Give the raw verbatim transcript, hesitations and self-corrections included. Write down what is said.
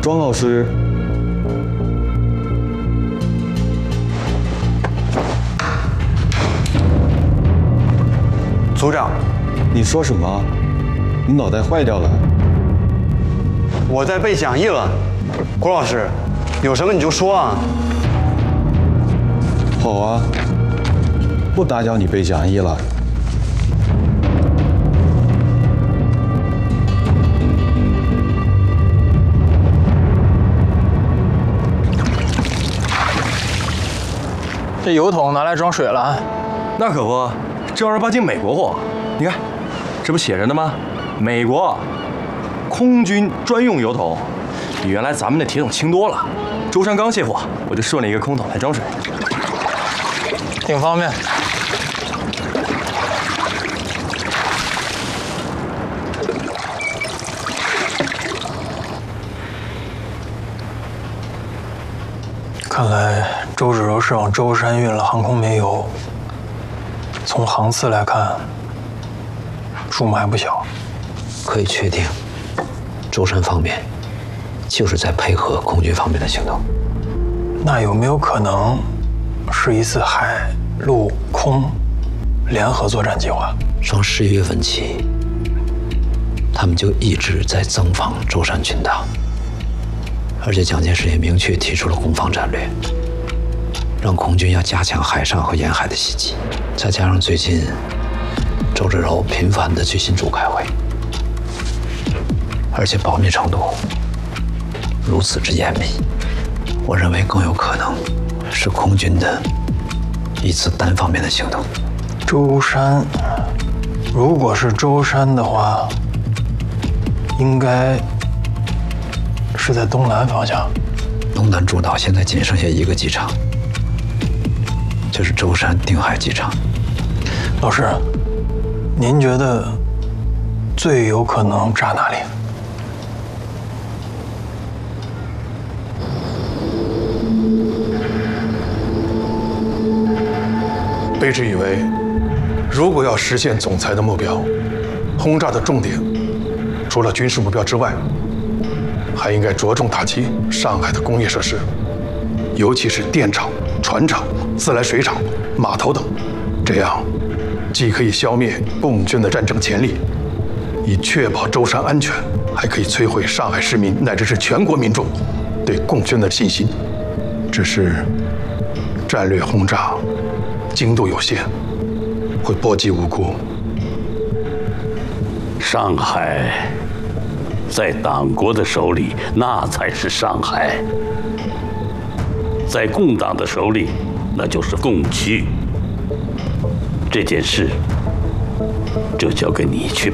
庄老师， 组长， 你说什么？你脑袋坏掉了？ 我在背讲义了。郭老师，有什么你就说啊。 好啊，不打搅你背讲义了。 这油桶拿来装水了。 那可不，正儿八经美国货。你看，这不写着呢吗？美国空军专用油桶，比原来咱们的铁桶轻多了。舟山刚卸货，我就顺了一个空桶来装水， 挺方便。看来周芷柔是往舟山运了航空煤油。从航次来看，数目还不小。 可以确定，舟山方面就是在配合空军方面的行动。 那有没有可能是一次海陆空联合作战计划？ 从十一月份起，他们就一直在增防舟山群岛，而且蒋介石也明确提出了攻防战略，让空军要加强海上和沿海的袭击。再加上最近周芷柔频繁地去新竹开会，而且保密程度如此之严密，我认为更有可能是空军的一次单方面的行动。 舟山，如果是舟山的话，应该是在东南方向。 东南诸岛现在仅剩下一个机场，就是舟山定海机场。 老师，您觉得最有可能炸哪里？ 卑职以为，如果要实现总裁的目标，轰炸的重点除了军事目标之外，还应该着重打击上海的工业设施，尤其是电厂、船厂、自来水厂、码头等。这样，既可以消灭共军的战争潜力，以确保舟山安全，还可以摧毁上海市民乃至是全国民众对共军的信心。只是战略轰炸精度有限，会波及无辜。 上海在党国的手里，那才是上海；在共党的手里，那就是共区。这件事就交给你去